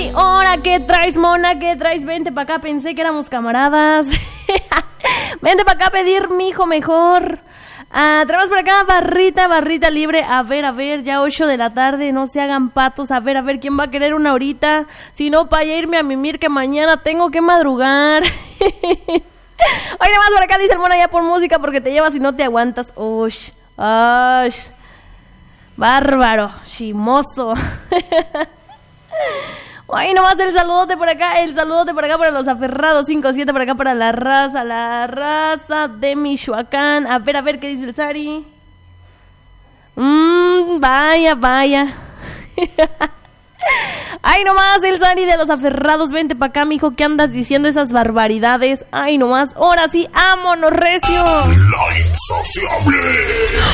Ahora, ¿qué traes, mona? ¿Qué traes? Vente para acá, pensé que éramos camaradas. Vente para acá a pedir, mijo, mejor. Traemos por acá barrita libre. A ver, ya 8 de la tarde, no se hagan patos. A ver, ¿quién va a querer una horita? Si no, para irme a mimir que mañana tengo que madrugar. Oye, más por acá dice el mono, ya pon música porque te llevas y no te aguantas. Ush, bárbaro, chimoso. Ay, nomás el saludote por acá para los aferrados 5-7, por acá para la raza de Michoacán. A ver, ¿qué dice el Sari? Vaya. Ay, nomás el Sari de los aferrados, vente pa' acá, mijo, ¿qué andas diciendo esas barbaridades? Ay, nomás, ahora sí, ámonos, recio. La insaciable.